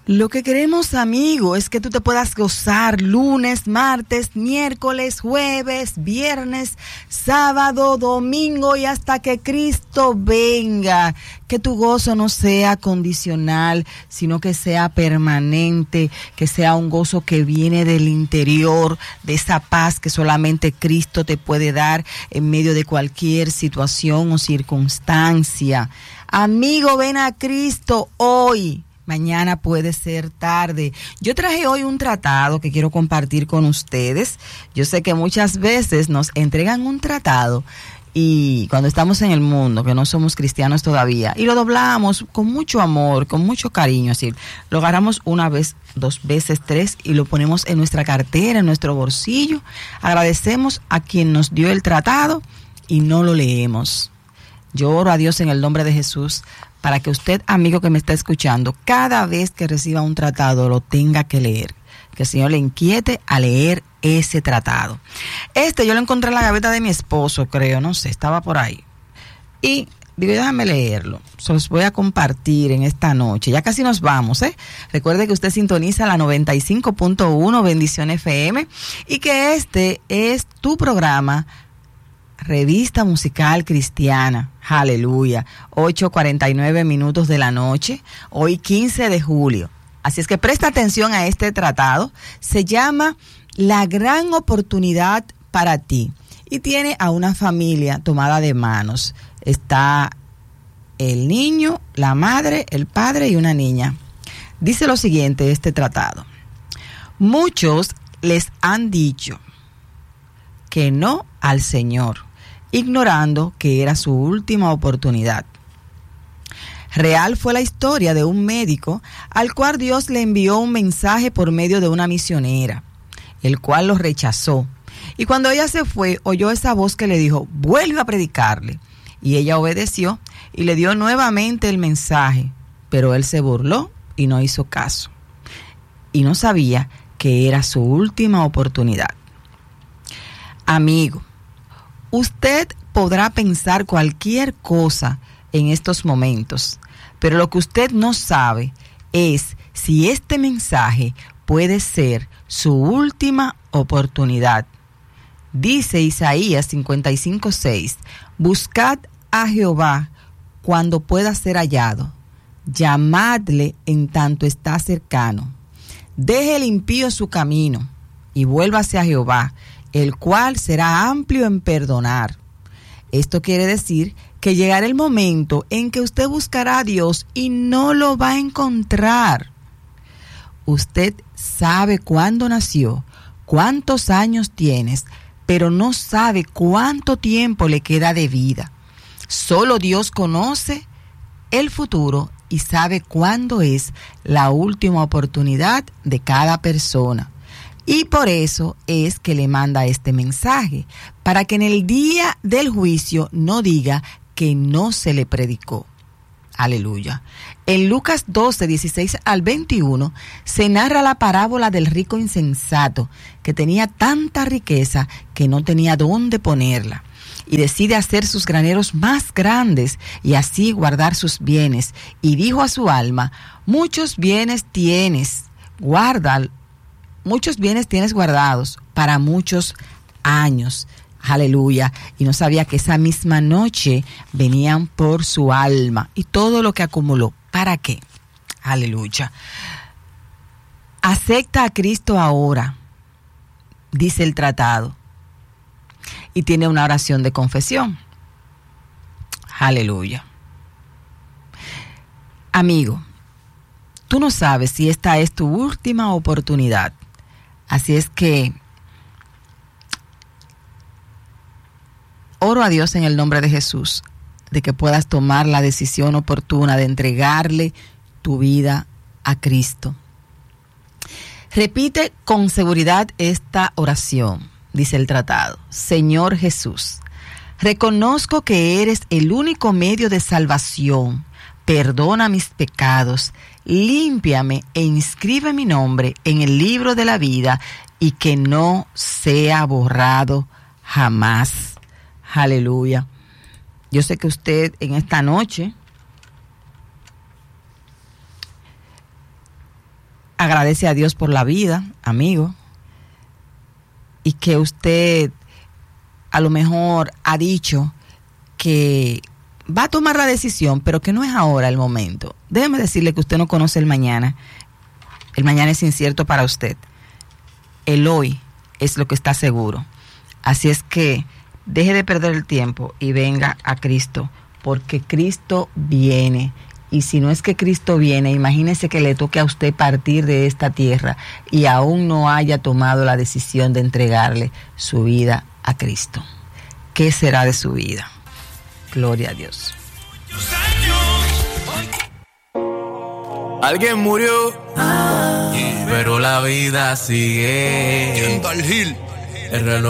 Lo que queremos, amigo, es que tú te puedas gozar lunes, martes, miércoles, jueves, viernes, sábado, domingo y hasta que Cristo venga. Que tu gozo no sea condicional, sino que sea permanente, que sea un gozo que viene del interior, de esa paz que solamente Cristo te puede dar en medio de cualquier situación o circunstancia. Amigo, ven a Cristo hoy. Mañana puede ser tarde. Yo traje hoy un tratado que quiero compartir con ustedes. Yo sé que muchas veces nos entregan un tratado y cuando estamos en el mundo, que no somos cristianos todavía, y lo doblamos con mucho amor, con mucho cariño, así, lo agarramos una vez, dos veces, tres, y lo ponemos en nuestra cartera, en nuestro bolsillo. Agradecemos a quien nos dio el tratado y no lo leemos. Yo oro a Dios en el nombre de Jesús para que usted, amigo que me está escuchando, cada vez que reciba un tratado lo tenga que leer. Que el Señor le inquiete a leer ese tratado. Yo lo encontré en la gaveta de mi esposo, creo, no sé, estaba por ahí. Y digo, déjame leerlo. Se los voy a compartir en esta noche. Ya casi nos vamos, ¿eh? Recuerde que usted sintoniza la 95.1 Bendición FM y que este es tu programa Revista Musical Cristiana. Aleluya. 8:49 de la noche. Hoy 15 de julio. Así es que presta atención a este tratado. Se llama La Gran Oportunidad para ti. Y tiene a una familia tomada de manos. Está el niño, la madre, el padre y una niña. Dice lo siguiente este tratado. Muchos les han dicho que no al Señor, ignorando que era su última oportunidad. Real fue la historia de un médico al cual Dios le envió un mensaje por medio de una misionera, el cual lo rechazó. Y cuando ella se fue, oyó esa voz que le dijo, vuelve a predicarle. Y ella obedeció y le dio nuevamente el mensaje, pero él se burló y no hizo caso. Y no sabía que era su última oportunidad. Amigo, usted podrá pensar cualquier cosa en estos momentos, pero lo que usted no sabe es si este mensaje puede ser su última oportunidad. Dice Isaías 55:6, buscad a Jehová cuando pueda ser hallado, llamadle en tanto está cercano. Deje el impío su camino y vuélvase a Jehová, el cual será amplio en perdonar. Esto quiere decir que llegará el momento en que usted buscará a Dios y no lo va a encontrar. Usted sabe cuándo nació, cuántos años tienes, pero no sabe cuánto tiempo le queda de vida. Solo Dios conoce el futuro y sabe cuándo es la última oportunidad de cada persona. Y por eso es que le manda este mensaje, para que en el día del juicio no diga que no se le predicó. Aleluya. En Lucas 12:16-21 se narra la parábola del rico insensato que tenía tanta riqueza que no tenía dónde ponerla y decide hacer sus graneros más grandes y así guardar sus bienes. Y dijo a su alma, muchos bienes tienes guardados para muchos años. Aleluya. Y no sabía que esa misma noche venían por su alma y todo lo que acumuló. ¿Para qué? Aleluya. Acepta a Cristo ahora, dice el tratado. Y tiene una oración de confesión. Aleluya. Amigo, tú no sabes si esta es tu última oportunidad. Así es que oro a Dios en el nombre de Jesús, de que puedas tomar la decisión oportuna de entregarle tu vida a Cristo. Repite con seguridad esta oración, dice el tratado. Señor Jesús, reconozco que eres el único medio de salvación. Perdona mis pecados, límpiame e inscribe mi nombre en el libro de la vida y que no sea borrado jamás. Aleluya. Yo sé que usted, agradece a Dios por la vida, amigo, y que usted a lo mejor ha dicho que va a tomar la decisión, pero que no es ahora el momento. Déjeme decirle que usted no conoce el mañana. El mañana es incierto para usted. El hoy es lo que está seguro. Así es que deje de perder el tiempo y venga a Cristo, porque Cristo viene. Y si no es que Cristo viene, imagínese que le toque a usted partir de esta tierra y aún no haya tomado la decisión de entregarle su vida a Cristo. ¿Qué será de su vida? Gloria a Dios. Alguien murió, pero la vida sigue. El reloj